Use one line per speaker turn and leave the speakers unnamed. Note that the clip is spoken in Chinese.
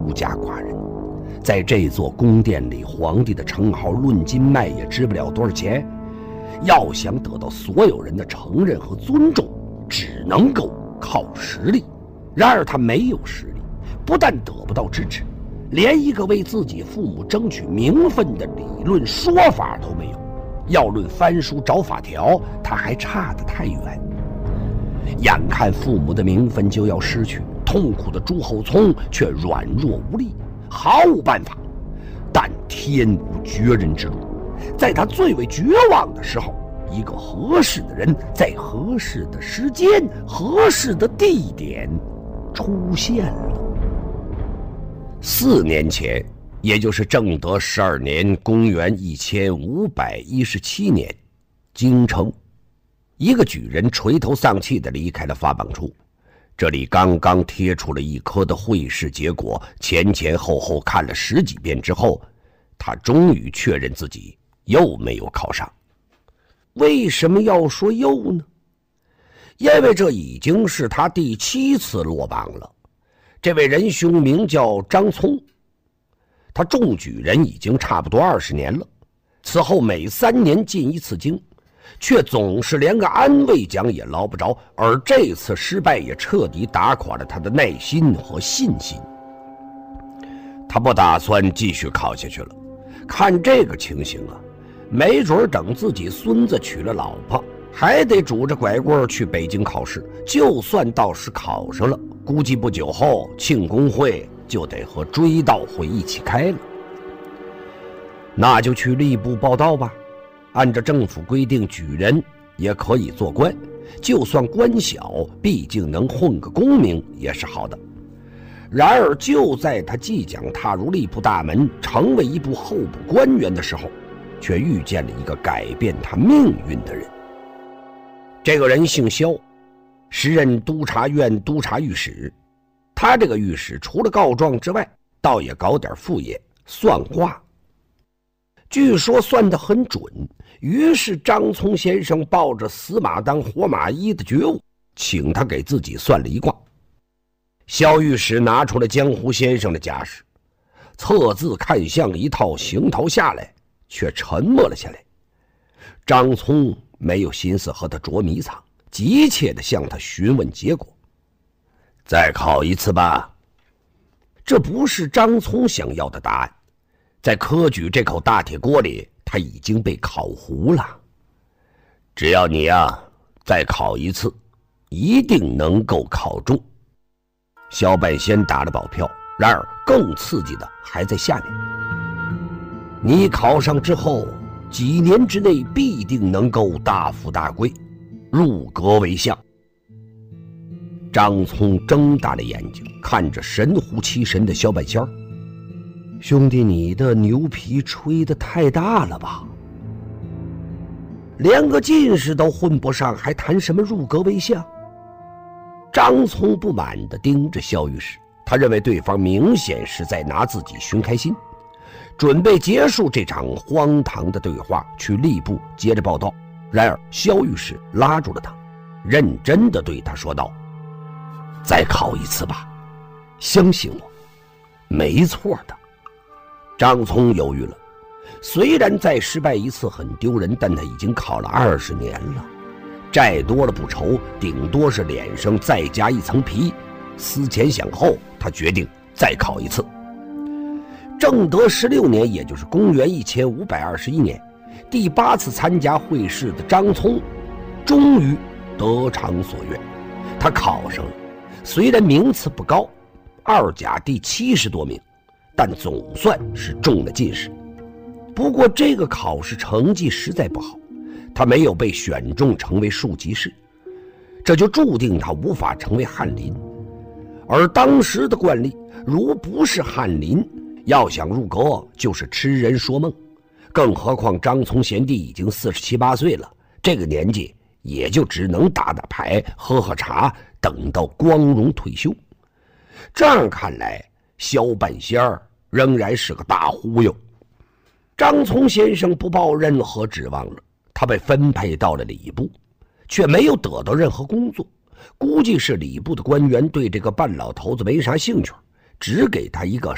孤家寡人。在这座宫殿里，皇帝的称号论斤卖也值不了多少钱。要想得到所有人的承认和尊重，只能够靠实力。然而他没有实力，不但得不到支持，连一个为自己父母争取名分的理论说法都没有。要论翻书找法条，他还差得太远。眼看父母的名分就要失去，痛苦的朱厚熜却软弱无力，毫无办法。但天无绝人之路，在他最为绝望的时候，一个合适的人在合适的时间、合适的地点出现了。4年前，也就是正德12年，公元1517年，京城，一个举人垂头丧气地离开了发榜处。这里刚刚贴出了一科的会试结果，前前后后看了10几遍之后，他终于确认自己又没有考上。为什么要说又呢？因为这已经是他第7次落榜了。这位仁兄名叫张聪，他中举人已经差不多20年了，此后每3年进1次京，却总是连个安慰奖也捞不着，而这次失败也彻底打垮了他的耐心和信心。他不打算继续考下去了，看这个情形啊，没准等自己孙子娶了老婆，还得拄着拐棍去北京考试。就算到时考上了，估计不久后庆功会就得和追悼会一起开了。那就去吏部报到吧，按照政府规定，举人也可以做官，就算官小，毕竟能混个功名也是好的。然而就在他即将踏入吏部大门，成为一部候补官员的时候，却遇见了一个改变他命运的人。这个人姓萧，时任督察院督察御史。他这个御史除了告状之外，倒也搞点副业，算卦。据说算得很准，于是张聪先生抱着死马当活马医的觉悟，请他给自己算了一卦。萧御史拿出了江湖先生的家世，测字看相一套行头下来，却沉默了下来。张聪没有心思和他捉迷藏，急切地向他询问结果。再考一次吧。这不是张聪想要的答案，在科举这口大铁锅里，他已经被烤糊了。只要你再考一次，一定能够考中。萧半仙打了保票，然而更刺激的还在下面。你考上之后，几年之内必定能够大富大贵，入阁为相。张聪睁大了眼睛，看着神乎其神的萧半仙儿。兄弟，你的牛皮吹得太大了吧？连个进士都混不上，还谈什么入阁为相？张聪不满地盯着萧御史，他认为对方明显是在拿自己寻开心，准备结束这场荒唐的对话，去吏部接着报道。然而萧御史拉住了他，认真地对他说道：再考一次吧，相信我，没错的。张聪犹豫了，虽然再失败一次很丢人，但他已经考了20年了，债多了不愁，顶多是脸上再加一层皮。思前想后，他决定再考一次。正德16年，也就是公元1521年，第8次参加会试的张聪终于得偿所愿，他考上了。虽然名次不高，2甲第70多名，但总算是中了进士。不过这个考试成绩实在不好，他没有被选中成为庶吉士，这就注定他无法成为翰林。而当时的惯例，如不是翰林，要想入阁就是痴人说梦。更何况张聪贤弟已经47、8岁了，这个年纪也就只能打打牌、喝喝茶，等到光荣退休。这样看来，萧半仙儿仍然是个大忽悠。张聪先生不抱任何指望了，他被分配到了礼部，却没有得到任何工作。估计是礼部的官员对这个半老头子没啥兴趣，只给他一个